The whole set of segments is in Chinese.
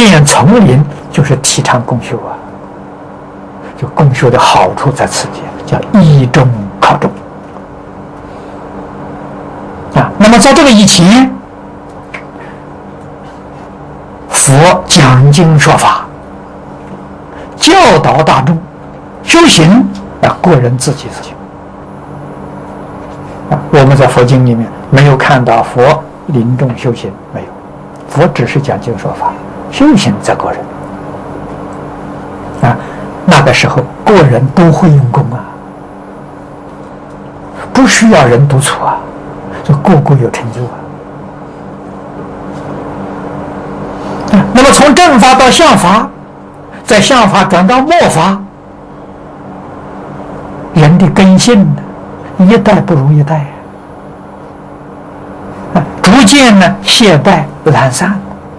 建丛林就是提倡共修啊，就共修的好处在此地，叫依中靠中啊。那么在这个以前，佛讲经说法，教导大众修行啊，个人自己事情啊。我们在佛经里面没有看到佛临终修行，没有，佛只是讲经说法，修行在个人啊。那个时候个人都会用功啊，不需要人督促啊，就个个有成就啊。那么从正法到相法，在相法转到末法，人的根性呢，一代不如一代啊，逐渐呢懈怠懒散，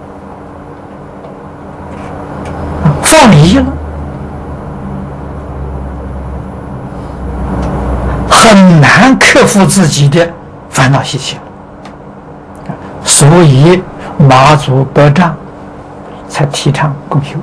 放离了，很难克服自己的烦恼习气，所以马祖德丈才提倡共修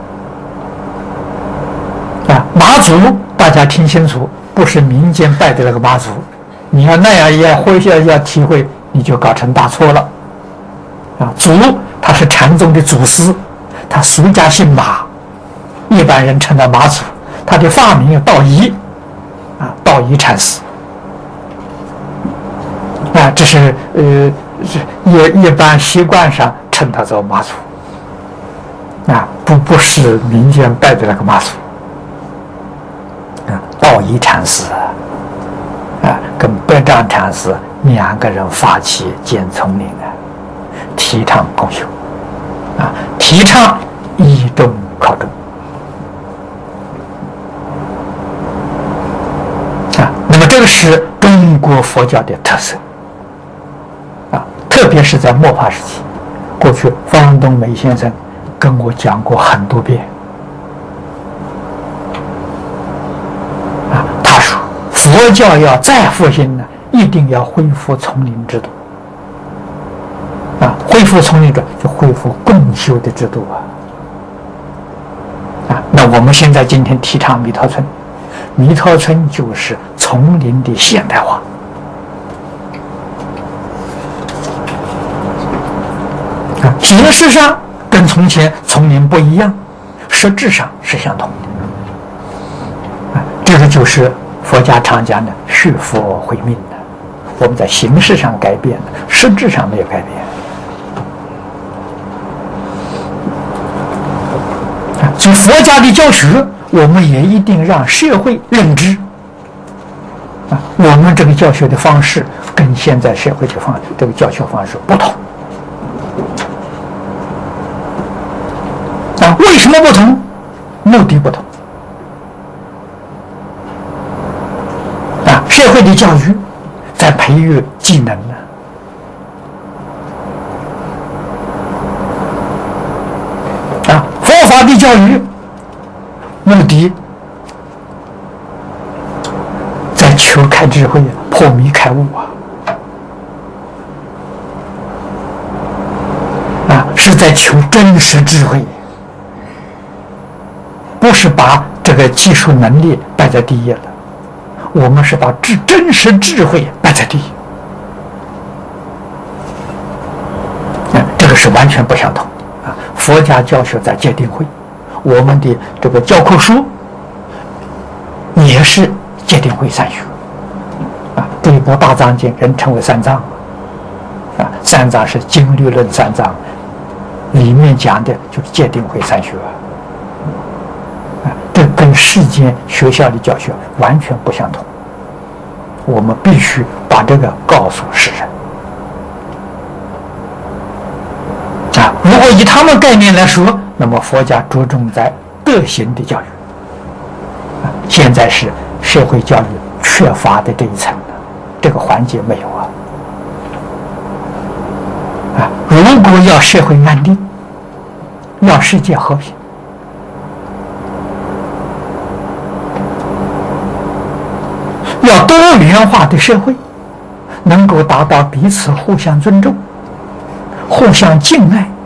啊。马祖大家听清楚，不是民间拜的那个妈祖，你要那样要体会，你就搞成大错了啊。祖他是禅宗的祖师，他俗家姓马，一般人称他马祖，他的法名道一啊，道一禅师啊，这是一般习惯上称他做马祖啊，不是民间拜的那个妈祖啊。道一禅师啊，跟百丈禅师两个人发起建丛林啊，提倡共修啊，提倡依中靠中啊。那么这个是中国佛教的特色啊，特别是在末法时期，过去方东美先生跟我讲过很多遍啊。他说佛教要再复兴呢，一定要恢复丛林制度啊，恢复丛林制度就恢复共修的制度啊。那我们现在今天提倡弥陀村，弥陀村就是丛林的现代化啊，形式上跟从前丛林不一样，实质上是相同的啊。这个就是佛家常讲的续佛慧命的，我们在形式上改变了，实质上没有改变啊。所以佛家的教学，我们也一定让社会认知啊，我们这个教学的方式跟现在社会的这个教学方式不同啊。为什么不同？目的不同啊。社会的教育在培育技能呢啊，佛法的教育目的在求开智慧，破迷开悟啊，是在求真实智慧，不是把这个技术能力摆在第一了，我们是把真实智慧摆在第一这个是完全不相同啊。佛家教学在戒定慧，我们的这个教科书也是戒定慧三学啊。这一部大藏经人称为三藏啊，三藏是经律论三藏，里面讲的就是戒定慧三学啊。这跟世间学校的教学完全不相同，我们必须把这个告诉世人啊。如果以他们概念来说，那么佛家着重在德行的教育啊，现在是社会教育缺乏的这一层这个环节没有啊。如果要社会安定，要世界和平，要多元化的社会，能够达到彼此互相尊重、互相敬爱、